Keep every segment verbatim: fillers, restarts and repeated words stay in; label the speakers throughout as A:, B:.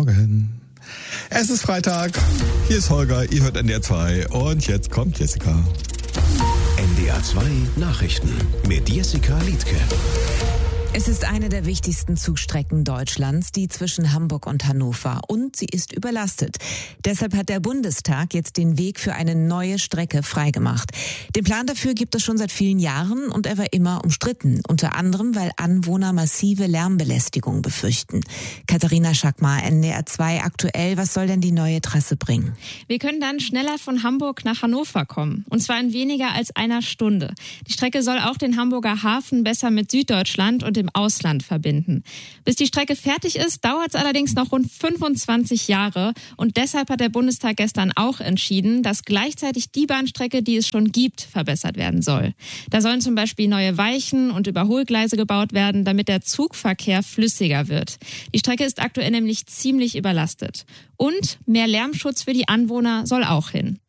A: Morgen. Es ist Freitag. Hier ist Holger, ihr hört N D R zwei und jetzt kommt Jessica.
B: N D R zwei Nachrichten mit Jessica Liedtke.
C: Es ist eine der wichtigsten Zugstrecken Deutschlands, die zwischen Hamburg und Hannover. Und sie ist überlastet. Deshalb hat der Bundestag jetzt den Weg für eine neue Strecke freigemacht. Den Plan dafür gibt es schon seit vielen Jahren und er war immer umstritten. Unter anderem, weil Anwohner massive Lärmbelästigung befürchten. Katharina Schackmar, N D R zwei aktuell. Was soll denn die neue Trasse bringen?
D: Wir können dann schneller von Hamburg nach Hannover kommen. Und zwar in weniger als einer Stunde. Die Strecke soll auch den Hamburger Hafen besser mit Süddeutschland und dem Ausland verbinden. Bis die Strecke fertig ist, dauert es allerdings noch rund fünfundzwanzig Jahre. Und deshalb hat der Bundestag gestern auch entschieden, dass gleichzeitig die Bahnstrecke, die es schon gibt, verbessert werden soll. Da sollen zum Beispiel neue Weichen und Überholgleise gebaut werden, damit der Zugverkehr flüssiger wird. Die Strecke ist aktuell nämlich ziemlich überlastet. Und mehr Lärmschutz für die Anwohner soll auch hin.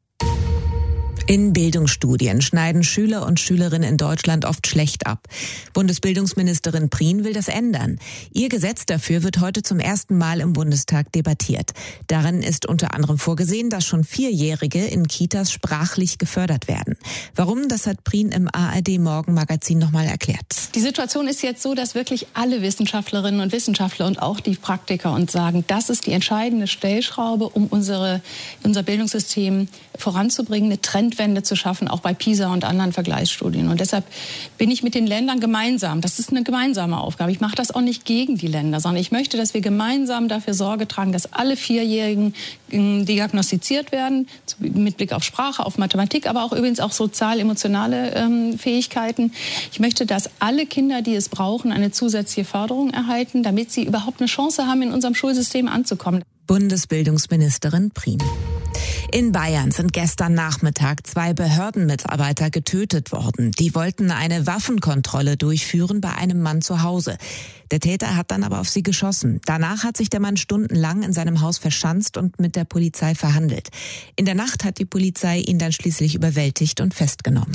C: In Bildungsstudien schneiden Schüler und Schülerinnen in Deutschland oft schlecht ab. Bundesbildungsministerin Prien will das ändern. Ihr Gesetz dafür wird heute zum ersten Mal im Bundestag debattiert. Darin ist unter anderem vorgesehen, dass schon Vierjährige in Kitas sprachlich gefördert werden. Warum, das hat Prien im A R D-Morgenmagazin nochmal erklärt.
E: Die Situation ist jetzt so, dass wirklich alle Wissenschaftlerinnen und Wissenschaftler und auch die Praktiker uns sagen, das ist die entscheidende Stellschraube, um unsere, unser Bildungssystem voranzubringen, eine Trendwende zu schaffen, auch bei PISA und anderen Vergleichsstudien. Und deshalb bin ich mit den Ländern gemeinsam. Das ist eine gemeinsame Aufgabe. Ich mache das auch nicht gegen die Länder, sondern ich möchte, dass wir gemeinsam dafür Sorge tragen, dass alle Vierjährigen diagnostiziert werden, mit Blick auf Sprache, auf Mathematik, aber auch übrigens auch sozial-emotionale ähm, Fähigkeiten. Ich möchte, dass alle Kinder, die es brauchen, eine zusätzliche Förderung erhalten, damit sie überhaupt eine Chance haben, in unserem Schulsystem anzukommen.
C: Bundesbildungsministerin Prien. In Bayern sind gestern Nachmittag zwei Behördenmitarbeiter getötet worden. Die wollten eine Waffenkontrolle durchführen bei einem Mann zu Hause. Der Täter hat dann aber auf sie geschossen. Danach hat sich der Mann stundenlang in seinem Haus verschanzt und mit der Polizei verhandelt. In der Nacht hat die Polizei ihn dann schließlich überwältigt und festgenommen.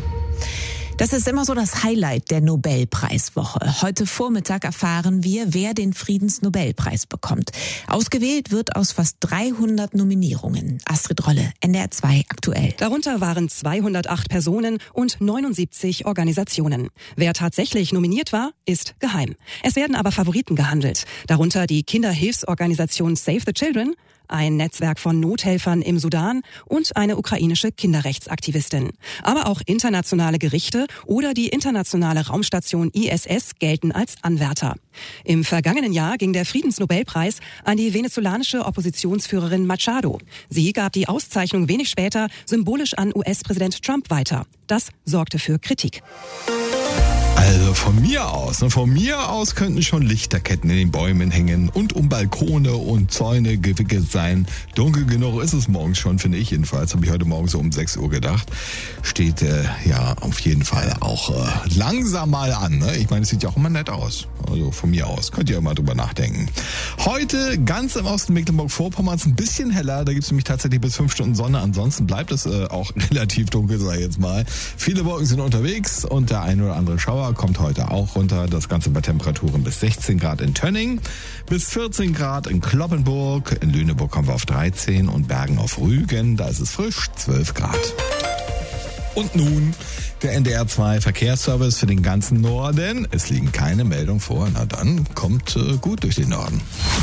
C: Das ist immer so das Highlight der Nobelpreiswoche. Heute Vormittag erfahren wir, wer den Friedensnobelpreis bekommt. Ausgewählt wird aus fast dreihundert Nominierungen. Astrid Rolle, N D R zwei aktuell.
F: Darunter waren zweihundertacht Personen und neunundsiebzig Organisationen. Wer tatsächlich nominiert war, ist geheim. Es werden aber Favoriten gehandelt. Darunter die Kinderhilfsorganisation Save the Children, ein Netzwerk von Nothelfern im Sudan und eine ukrainische Kinderrechtsaktivistin. Aber auch internationale Gerichte oder die internationale Raumstation I S S gelten als Anwärter. Im vergangenen Jahr ging der Friedensnobelpreis an die venezolanische Oppositionsführerin Machado. Sie gab die Auszeichnung wenig später symbolisch an U S-Präsident Trump weiter. Das sorgte für Kritik.
A: Also von mir aus, ne, von mir aus könnten schon Lichterketten in den Bäumen hängen und um Balkone und Zäune gewickelt sein. Dunkel genug ist es morgens schon, finde ich jedenfalls. Habe ich heute Morgen so um sechs Uhr gedacht. Steht äh, ja auf jeden Fall auch äh, langsam mal an. Ne? Ich meine, es sieht ja auch immer nett aus. Also von mir aus. Könnt ihr ja mal drüber nachdenken. Heute ganz im Osten Mecklenburg-Vorpommerns ein bisschen heller. Da gibt es nämlich tatsächlich bis fünf Stunden Sonne. Ansonsten bleibt es äh, auch relativ dunkel, sag ich jetzt mal. Viele Wolken sind unterwegs und der ein oder andere Schauer kommt heute auch runter. Das Ganze bei Temperaturen bis sechzehn Grad in Tönning, bis vierzehn Grad in Cloppenburg. In Lüneburg kommen wir auf dreizehn und Bergen auf Rügen. Da ist es frisch, zwölf Grad. Und nun der N D R zwei Verkehrsservice für den ganzen Norden. Es liegen keine Meldungen vor. Na dann, kommt äh, gut durch den Norden.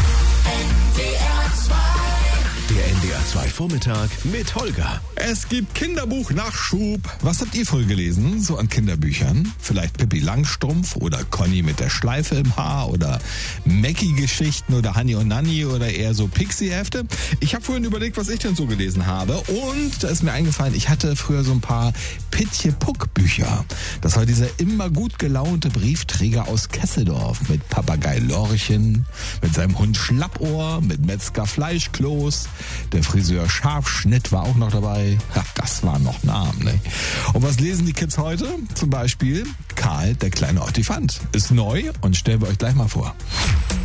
B: Der N D R zwei Vormittag mit Holger.
A: Es gibt Kinderbuch-Nachschub. Was habt ihr voll gelesen, so an Kinderbüchern? Vielleicht Pippi Langstrumpf oder Conny mit der Schleife im Haar oder Mackie-Geschichten oder Hanni und Nanni oder eher so Pixie-Hefte? Ich habe vorhin überlegt, was ich denn so gelesen habe und da ist mir eingefallen, ich hatte früher so ein paar Pitje-Puck-Bücher. Das war dieser immer gut gelaunte Briefträger aus Kesseldorf mit Papagei Lorchen, mit seinem Hund Schlappohr, mit Metzger Fleischkloß. Der Friseur Scharfschnitt war auch noch dabei. Ja, das waren noch Namen, ne? Und was lesen die Kids heute? Zum Beispiel Karl, der kleine Ottifant. Ist neu und stellen wir euch gleich mal vor.